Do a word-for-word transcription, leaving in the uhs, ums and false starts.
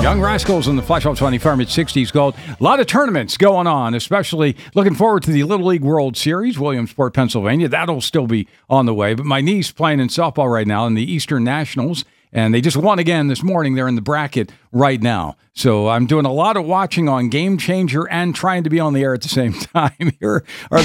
Young Rascals and the Flash Off twenty Farm at sixties Gold. A lot of tournaments going on, especially looking forward to the Little League World Series, Williamsport, Pennsylvania. That'll still be on the way. But my niece playing in softball right now in the Eastern Nationals, and they just won again this morning. They're in the bracket right now. So I'm doing a lot of watching on Game Changer and trying to be on the air at the same time. Here are